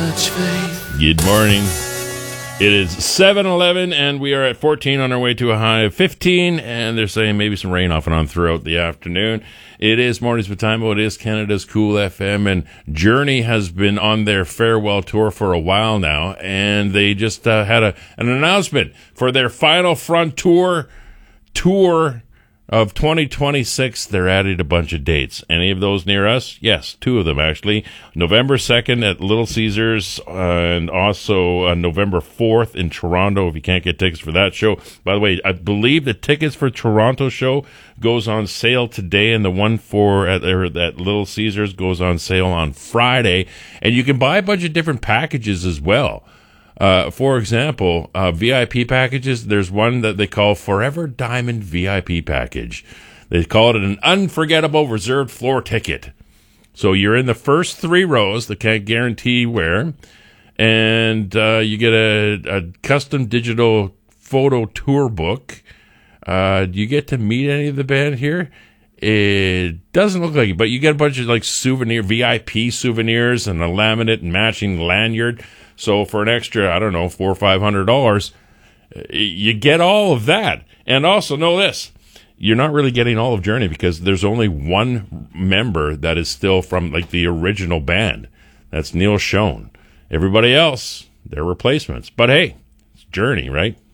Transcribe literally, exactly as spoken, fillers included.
much faith. Good morning. It is seven eleven, and we are at fourteen on our way to a high of fifteen, and they're saying maybe some rain off and on throughout the afternoon. It is Mornings with Time. It is Canada's Cool F M, and Journey has been on their farewell tour for a while now, and they just uh, had a, an announcement for their Final Frontier tour of twenty twenty-six. They're adding a bunch of dates. Any of those near us? Yes, two of them actually. November second at Little Caesars, uh, and also uh, November fourth in Toronto, if you can't get tickets for that show. By the way, I believe the tickets for Toronto show goes on sale today, and the one for at, at Little Caesars goes on sale on Friday. And you can buy a bunch of different packages as well. Uh, for example, uh, V I P packages, there's one that they call Forever Diamond V I P package. They call it an unforgettable reserved floor ticket. So you're in the first three rows, they can't guarantee where, and uh, you get a, a custom digital photo tour book. Uh, do you get to meet any of the band here? It doesn't look like it, but you get a bunch of like souvenir, V I P souvenirs and a laminate and matching lanyard. So for an extra, I don't know, four or five hundred dollars, you get all of that. And also know this: you're not really getting all of Journey because there's only one member that is still from like the original band. That's Neil Schon. Everybody else, they're replacements. But hey, it's Journey, right?